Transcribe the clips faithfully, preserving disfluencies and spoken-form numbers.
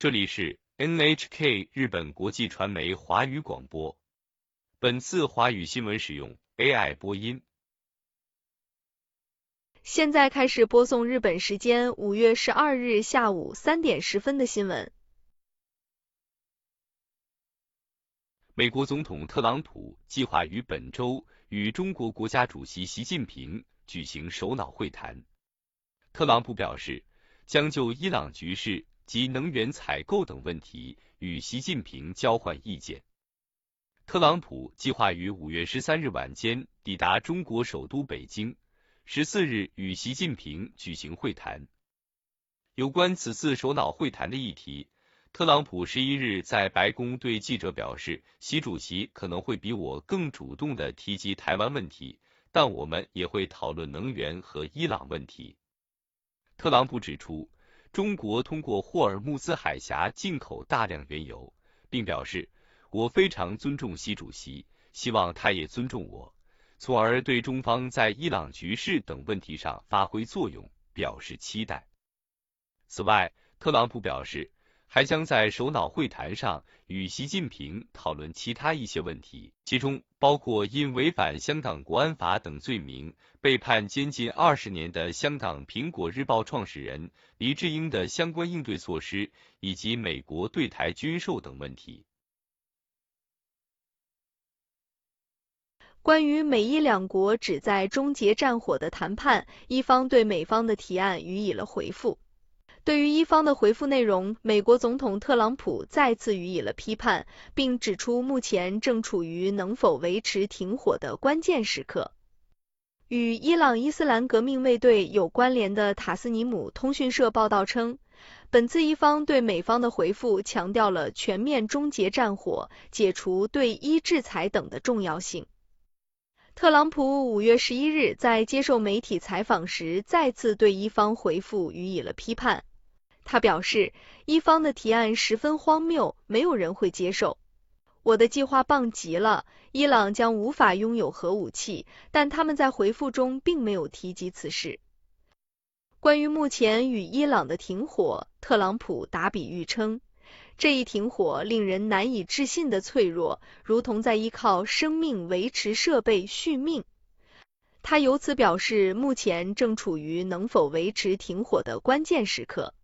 这里是 N H K 日本国际传媒华语广播。本次华语新闻使用 A I 播音。 现在开始播送日本时间五月十二日下午三点十分的新闻。 美国总统特朗普计划于本周与中国国家主席习近平举行首脑会谈。特朗普表示，将就伊朗局势及能源采购等问题与习近平交换意见。特朗普计划于五月十三日晚间抵达中国首都北京，十四日与习近平举行会谈。有关此次首脑会谈的议题，特朗普十一日在白宫对记者表示，习主席可能会比我更主动地提及台湾问题，但我们也会讨论能源和伊朗问题。特朗普指出，中国通过霍尔木兹海峡进口大量原油，并表示，我非常尊重习主席，希望他也尊重我，从而对中方在伊朗局势等问题上发挥作用表示期待。此外，特朗普表示，还将在首脑会谈上与习近平讨论其他一些问题，其中包括因违反香港国安法等罪名被判监禁二十年的香港苹果日报创始人黎智英的相关应对措施，以及美国对台军售等问题。 关于美伊两国旨在终结战火的谈判，伊方对美方的提案予以了回复。对于伊方的回复内容，美国总统特朗普再次予以了批判，并指出目前正处于能否维持停火的关键时刻。与伊朗伊斯兰革命卫队有关联的塔斯尼姆通讯社报道称，本次伊方对美方的回复强调了全面终结战火、解除对伊制裁等的重要性。特朗普五月十一日在接受媒体采访时，再次对伊方回复予以了批判。他表示，伊方的提案十分荒谬，没有人会接受。我的计划棒极了，伊朗将无法拥有核武器，但他们在回复中并没有提及此事。关于目前与伊朗的停火，特朗普打比喻称，这一停火令人难以置信的脆弱，如同在依靠生命维持设备续命。他由此表示，目前正处于能否维持停火的关键时刻。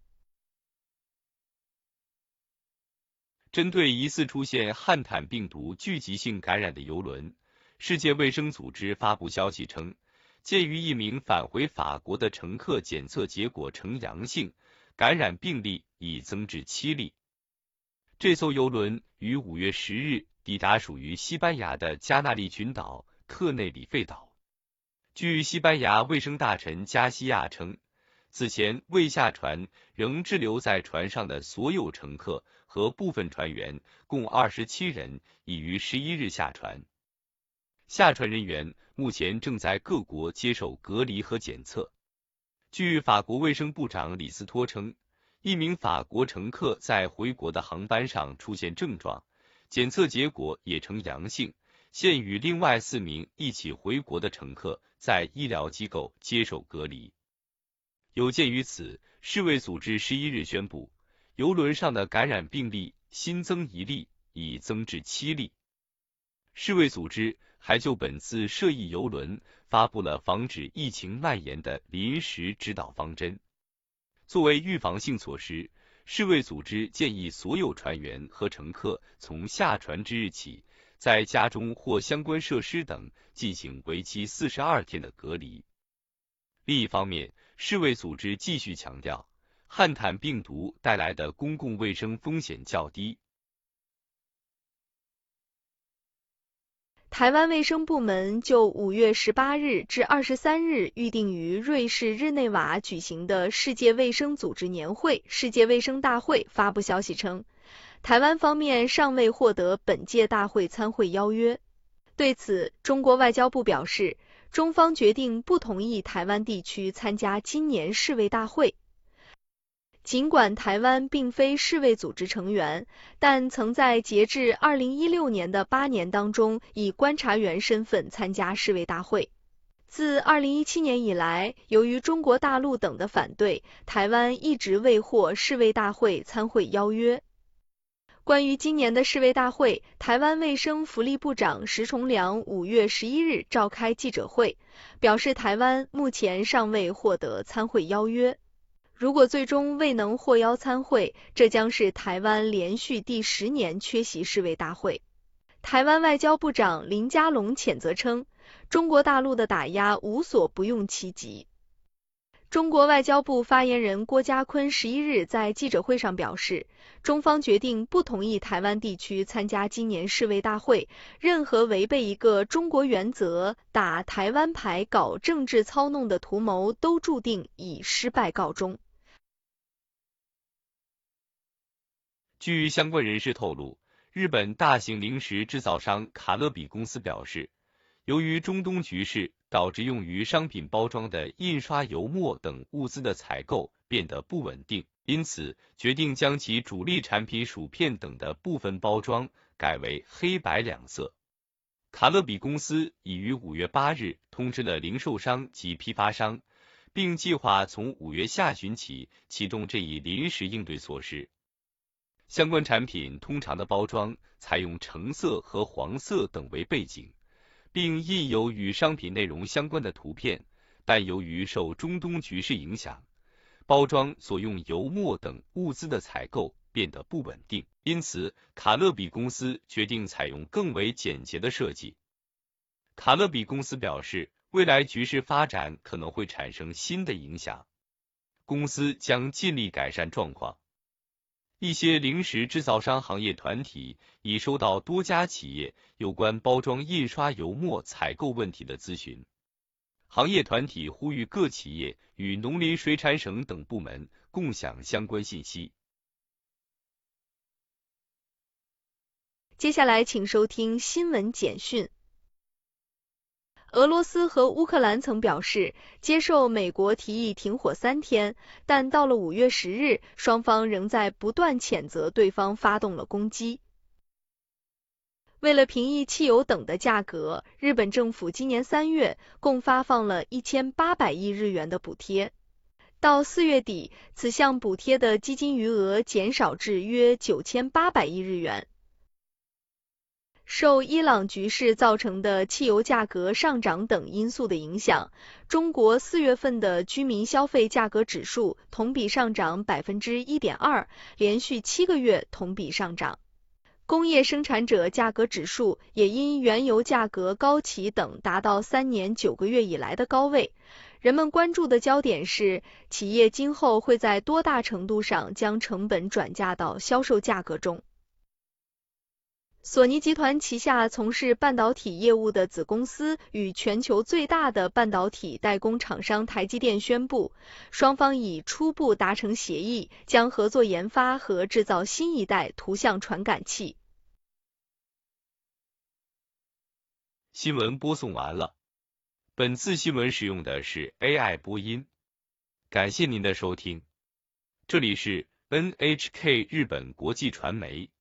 针对疑似出现汉坦病毒聚集性感染的邮轮，世界卫生组织发布消息称，鉴于一名返回法国的乘客检测结果呈阳性，感染病例已增至七例。这艘邮轮于五月十日抵达属于西班牙的加那利群岛特内里费岛。据西班牙卫生大臣加西亚称，此前未下船仍滞留在船上的所有乘客和部分船员共二十七人已于十一日下船。下船人员目前正在各国接受隔离和检测。据法国卫生部长李斯托称，一名法国乘客在回国的航班上出现症状，检测结果也呈阳性，现与另外四名一起回国的乘客在医疗机构接受隔离。有鉴于此，世卫组织十一日宣布，邮轮上的感染病例新增一例，已增至七例。世卫组织还就本次涉疫邮轮发布了防止疫情蔓延的临时指导方针。作为预防性措施，世卫组织建议所有船员和乘客从下船之日起，在家中或相关设施等进行为期四十二天的隔离。另一方面，世卫组织继续强调，汉坦病毒带来的公共卫生风险较低。 台湾卫生部门就五月十八日至二十三日预定于瑞士日内瓦举行的世界卫生组织年会世界卫生大会发布消息称，台湾方面尚未获得本届大会参会邀约。对此，中国外交部表示，中方决定不同意台湾地区参加今年世卫大会。尽管台湾并非世卫组织成员，但曾在截至二零一六年的八年当中以观察员身份参加世卫大会。 自二零一七年以来，由于中国大陆等的反对，台湾一直未获世卫大会参会邀约。关于今年的世卫大会，台湾卫生福利部长石崇良五月十一日召开记者会，表示台湾目前尚未获得参会邀约。如果最终未能获邀参会，这将是台湾连续第十年缺席世卫大会。台湾外交部长林佳龙谴责称，中国大陆的打压无所不用其极。中国外交部发言人郭家坤十一日在记者会上表示，中方决定不同意台湾地区参加今年世卫大会，任何违背一个中国原则、打台湾牌、搞政治操弄的图谋，都注定以失败告终。 据相关人士透露，日本大型零食制造商卡乐比公司表示，由于中东局势导致用于商品包装的印刷油墨等物资的采购变得不稳定，因此决定将其主力产品薯片等的部分包装改为黑白两色。卡乐比公司已于五月八日通知了零售商及批发商，并计划从五月下旬起启动这一临时应对措施。相关产品通常的包装采用橙色和黄色等为背景，并印有与商品内容相关的图片，但由于受中东局势影响，包装所用油墨等物资的采购变得不稳定，因此卡乐比公司决定采用更为简洁的设计。卡乐比公司表示，未来局势发展可能会产生新的影响，公司将尽力改善状况。一些零食制造商行业团体已收到多家企业有关包装印刷油墨采购问题的咨询。行业团体呼吁各企业与农林水产省等部门共享相关信息。 接下来请收听新闻简讯。俄罗斯和乌克兰曾表示接受美国提议停火三天，但到了五月十日，双方仍在不断谴责对方发动了攻击。为了平抑汽油等的价格，日本政府今年三月共发放了一千八百亿日元的补贴。到四月底，此项补贴的基金余额减少至约九千八百亿日元。受伊朗局势造成的汽油价格上涨等因素的影响，中国四月份的居民消费价格指数同比上涨 百分之一点二， 连续七个月同比上涨。工业生产者价格指数也因原油价格高企等达到三年九个月以来的高位。人们关注的焦点是，企业今后会在多大程度上将成本转嫁到销售价格中。索尼集团旗下从事半导体业务的子公司与全球最大的半导体代工厂商台积电宣布，双方已初步达成协议，将合作研发和制造新一代图像传感器。 新闻播送完了，本次新闻使用的是 A I 播音，感谢您的收听，这里是 N H K 日本国际传媒。